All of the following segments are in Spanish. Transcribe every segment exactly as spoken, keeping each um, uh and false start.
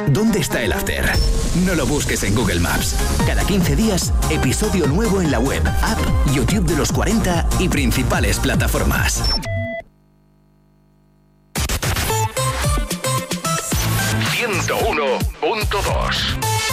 ¿Dónde está el after? No lo busques en Google Maps. Cada quince días, episodio nuevo en la web, app, YouTube de los cuarenta y principales plataformas. ciento uno punto dos.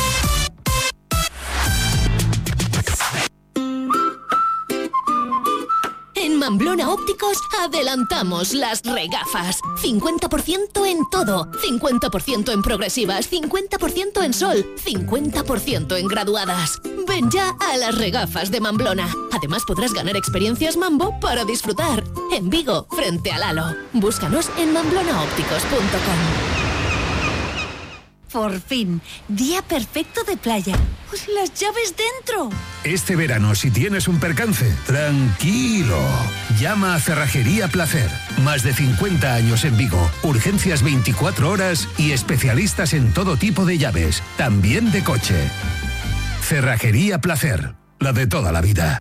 En Mamblona Ópticos adelantamos las regafas. cincuenta por ciento en todo. cincuenta por ciento en progresivas, cincuenta por ciento en sol, cincuenta por ciento en graduadas. Ven ya a las regafas de Mamblona. Además podrás ganar experiencias Mambo para disfrutar. En Vigo, frente al Halo. Búscanos en mamblona ópticos punto com. Por fin, día perfecto de playa. Pues las llaves dentro. Este verano, si tienes un percance, tranquilo. Llama a Cerrajería Placer. Más de cincuenta años en Vigo. Urgencias veinticuatro horas y especialistas en todo tipo de llaves, también de coche. Cerrajería Placer, la de toda la vida.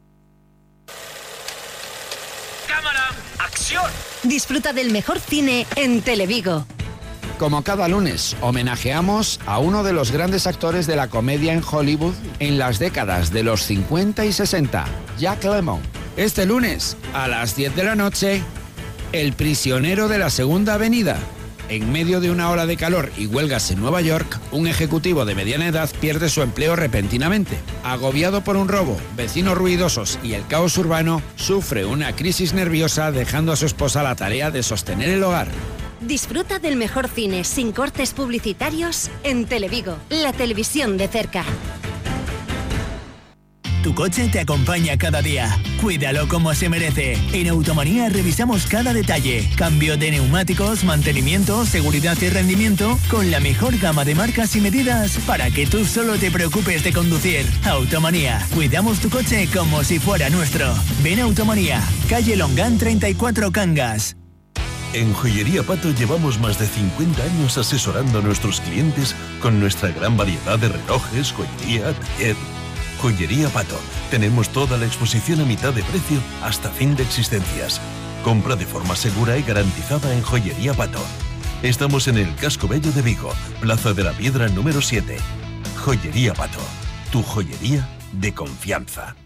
¡Cámara! ¡Acción! Disfruta del mejor cine en Televigo. Como cada lunes, homenajeamos a uno de los grandes actores de la comedia en Hollywood en las décadas de los cincuenta y sesenta, Jack Lemmon. Este lunes, a las diez de la noche, El prisionero de la Segunda Avenida. En medio de una ola de calor y huelgas en Nueva York, un ejecutivo de mediana edad pierde su empleo repentinamente. Agobiado por un robo, vecinos ruidosos y el caos urbano, sufre una crisis nerviosa dejando a su esposa la tarea de sostener el hogar. Disfruta del mejor cine sin cortes publicitarios en Televigo, la televisión de cerca. Tu coche te acompaña cada día. Cuídalo como se merece. En Automanía revisamos cada detalle. Cambio de neumáticos, mantenimiento, seguridad y rendimiento con la mejor gama de marcas y medidas para que tú solo te preocupes de conducir. Automanía. Cuidamos tu coche como si fuera nuestro. Ven a Automanía. Calle Longán treinta y cuatro, Cangas. En Joyería Pato llevamos más de cincuenta años asesorando a nuestros clientes con nuestra gran variedad de relojes, joyería, taller. Joyería Pato. Tenemos toda la exposición a mitad de precio hasta fin de existencias. Compra de forma segura y garantizada en Joyería Pato. Estamos en el Casco Bello de Vigo, Plaza de la Piedra número siete. Joyería Pato. Tu joyería de confianza.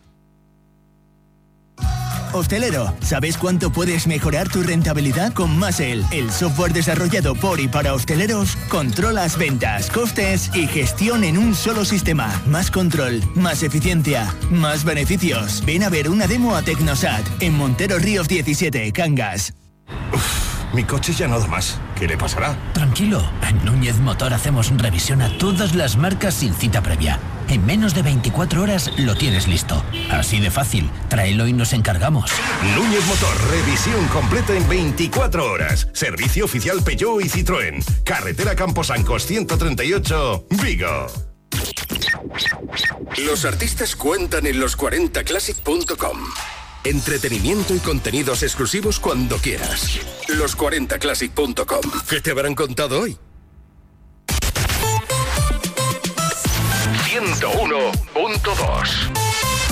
Hostelero, ¿sabes cuánto puedes mejorar tu rentabilidad con Masel? El software desarrollado por y para hosteleros controlas ventas, costes y gestión en un solo sistema. Más control, más eficiencia, más beneficios. Ven a ver una demo a Tecnosat en Montero Ríos diecisiete, Cangas. Uf, mi coche ya no da más. ¿Qué le pasará? Tranquilo, en Núñez Motor hacemos revisión a todas las marcas sin cita previa. En menos de veinticuatro horas lo tienes listo. Así de fácil. Tráelo y nos encargamos. Núñez Motor, revisión completa en veinticuatro horas. Servicio oficial Peugeot y Citroën. Carretera Camposancos ciento treinta y ocho, Vigo. Los artistas cuentan en los cuarenta classic punto com. Entretenimiento y contenidos exclusivos cuando quieras. los cuarenta classic punto com. ¿Qué te habrán contado hoy? ciento uno punto dos.